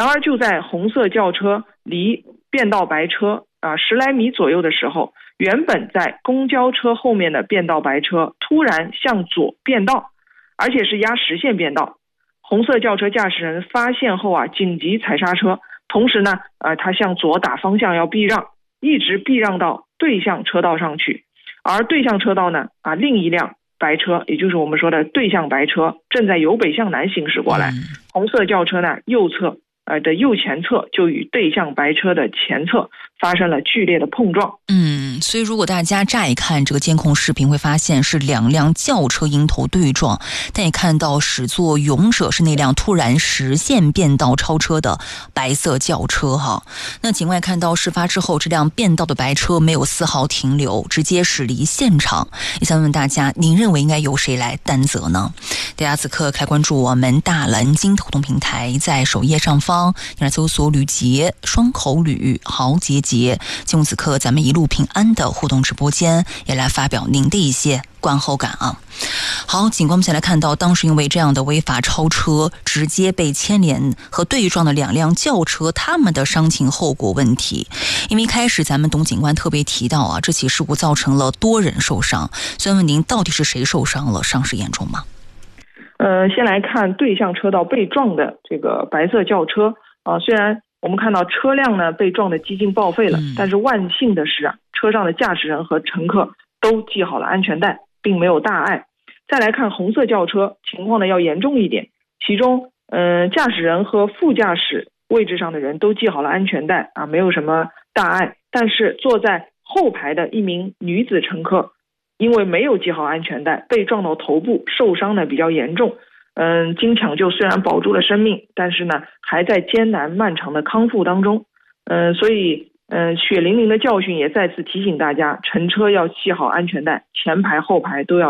而就在红色轿车离变道白车10来米左右的时候，原本在公交车后面的变道白车突然向左变道，而且是压实线变道。红色轿车驾驶人发现后紧急踩刹车，同时呢他向左打方向要避让，一直避让到对向车道上去。而对向车道呢另一辆白车，也就是我们说的对向白车，正在由北向南行驶过来。红色轿车呢右侧的右前侧就与对向白车的前侧发生了剧烈的碰撞。 所以如果大家乍一看这个监控视频，会发现是两辆轿车迎头对撞，但也看到始作俑者是那辆突然实线变道超车的白色轿车哈。那警外看到事发之后，这辆变道的白车没有丝毫停留，直接驶离现场。也想问大家，您认为应该由谁来担责呢？大家此刻开关注我们大蓝鲸互动平台，在首页上方你来搜索吕杰，双口吕，豪杰杰。进入此刻咱们一路平安的互动直播间，也来发表您的一些观后感啊。好，警官们先来看到，当时因为这样的违法超车，直接被牵连和对撞的两辆轿车，他们的伤情后果问题。因为一开始咱们董警官特别提到这起事故造成了多人受伤，所以问您到底是谁受伤了，伤势严重吗？ 先来看对向车道被撞的这个白色轿车虽然我们看到车辆呢被撞得几近报废了，但是万幸的是车上的驾驶人和乘客都系好了安全带，并没有大碍。再来看红色轿车，情况呢要严重一点，其中驾驶人和副驾驶位置上的人都系好了安全带没有什么大碍，但是坐在后排的一名女子乘客因为没有系好安全带，被撞到头部，受伤呢比较严重。经抢救虽然保住了生命，但是呢还在艰难漫长的康复当中。所以血淋淋的教训也再次提醒大家，乘车要系好安全带，前排后排都要